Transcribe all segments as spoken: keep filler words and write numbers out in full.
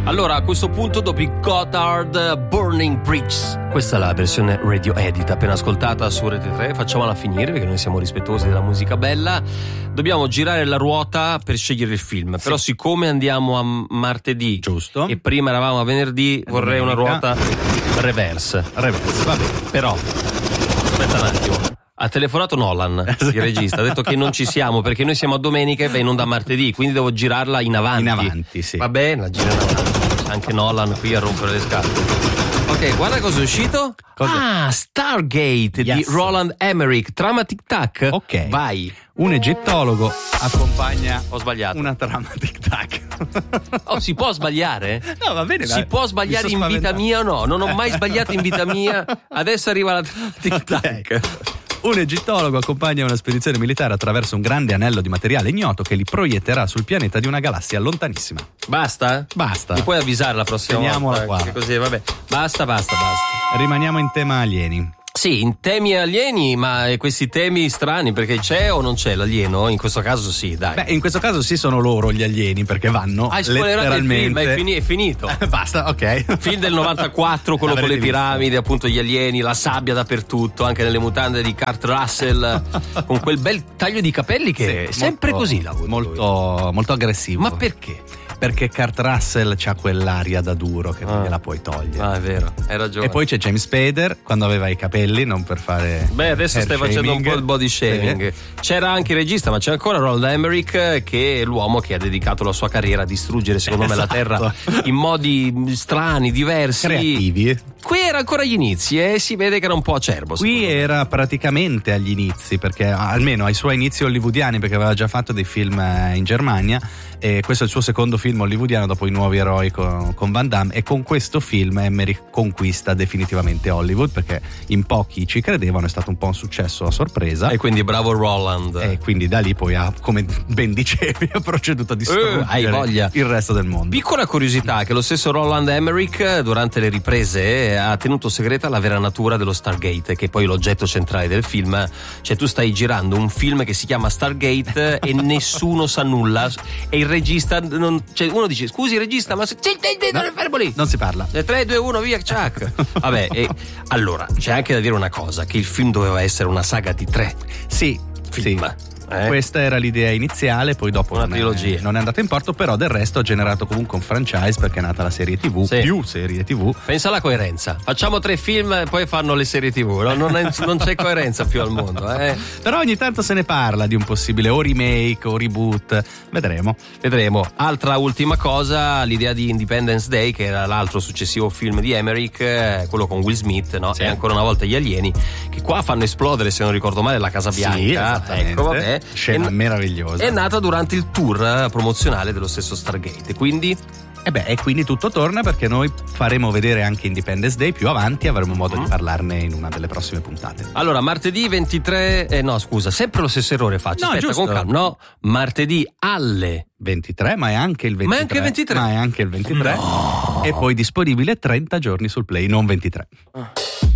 Allora, a questo punto, dopo i Gotthard Burning Bridges, questa è la versione radio edit appena ascoltata su Rete tre, facciamola finire perché noi siamo rispettosi della musica bella. Dobbiamo girare la ruota per scegliere il film, sì. Però siccome andiamo a martedì, giusto, e prima eravamo a venerdì, vorrei una ruota reverse. Reverse, va bene. Però, aspetta un attimo. Ha telefonato Nolan, il regista, ha detto che non ci siamo perché noi siamo a domenica e va in onda martedì, quindi devo girarla in avanti. In avanti, sì. Va bene, la giro in avanti. Anche Nolan qui a rompere le scatole. Ok, guarda cosa è uscito. Cosa? Ah, Stargate, yes, di Roland Emmerich, trama tic tac. Ok, vai. Un egittologo accompagna Ho sbagliato. una trama tic tac. Oh, si può sbagliare? No, va bene. Si va. può sbagliare in vita mia o no? Non ho mai sbagliato in vita mia. Adesso arriva la trama tic tac. Okay. Un egittologo accompagna una spedizione militare attraverso un grande anello di materiale ignoto che li proietterà sul pianeta di una galassia lontanissima. Basta? Basta. Mi puoi avvisare la prossima Teniamola volta? qua. Così, vabbè. Basta, basta, basta. Rimaniamo in tema alieni. Sì, in temi alieni, ma questi temi strani, perché c'è o non c'è l'alieno? In questo caso sì, dai. Beh, in questo caso sì, sono loro gli alieni, perché vanno Hai spoilerato letteralmente. il film, è, fini- è finito. Basta, ok. Film del novantaquattro, quello con le piramidi, visto. Appunto gli alieni, la sabbia dappertutto, anche nelle mutande di Kurt Russell, con quel bel taglio di capelli che sì, è sempre molto, così. Lavoro, molto, molto aggressivo. Ma perché? Perché Kurt Russell c'ha quell'aria da duro che non ah. gliela puoi togliere. Ah, è vero, hai ragione. E poi c'è James Spader quando aveva i capelli, non per fare. Beh, adesso stai shaming. facendo un po' il body shaming. Sì. C'era anche il regista, ma c'è ancora Roland Emmerich, che è l'uomo che ha dedicato la sua carriera a distruggere, secondo esatto. me, la Terra in modi strani, diversi, creativi. Qui era ancora agli inizi e si vede che era un po' acerbo. Qui era me. praticamente agli inizi, perché almeno ai suoi inizi hollywoodiani, perché aveva già fatto dei film in Germania. E questo è il suo secondo film hollywoodiano dopo I Nuovi Eroi con, con Van Damme, e con questo film Emmerich conquista definitivamente Hollywood, perché in pochi ci credevano, è stato un po' un successo a sorpresa, e quindi bravo Roland, e quindi da lì poi ha, come ben dicevi, ha proceduto a distruggere uh, hai voglia. il resto del mondo. Piccola curiosità, che lo stesso Roland Emmerich durante le riprese ha tenuto segreta la vera natura dello Stargate, che è poi l'oggetto centrale del film. Cioè tu stai girando un film che si chiama Stargate e nessuno sa nulla, e il regista non, cioè uno dice scusi regista, ma se, no, non fermo lì, non si parla, tre, due, uno, via, ciac. Vabbè, e allora c'è anche da dire una cosa, che il film doveva essere una saga di tre sì film. Sì. Eh? Questa era l'idea iniziale, poi dopo una non trilogia è, non è andato in porto, però del resto ha generato comunque un franchise, perché è nata la serie tivù, sì. più serie tivù. Pensa alla coerenza, facciamo tre film e poi fanno le serie tivù, no? non, è, non c'è coerenza più al mondo, eh? Però ogni tanto se ne parla di un possibile o remake o reboot, vedremo vedremo. Altra ultima cosa, l'idea di Independence Day, che era l'altro successivo film di Emmerich, quello con Will Smith, no? Sì. E ancora una volta gli alieni, che qua fanno esplodere, se non ricordo male, la Casa Bianca. Sì, ecco, vabbè. Scena è, meravigliosa. È nata durante il tour promozionale dello stesso Stargate, quindi e beh, e quindi tutto torna, perché noi faremo vedere anche Independence Day più avanti, avremo modo mm. di parlarne in una delle prossime puntate. Allora, martedì ventitré, eh, no scusa, sempre lo stesso errore faccio, no, aspetta giusto. con calma, no, martedì alle ventitré, ma è anche il ventitré. Ma è anche il ventitré. Ma è anche il ventitré. No. E poi disponibile trenta giorni sul Play, non ventitré. Oh.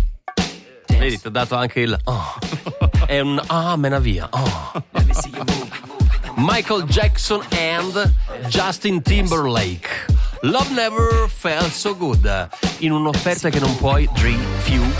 Vedi, ti ho dato anche il oh. È un ah, mena via. Oh. Michael Jackson and Justin Timberlake. Love Never Felt So Good, in un'offerta che non puoi refuse.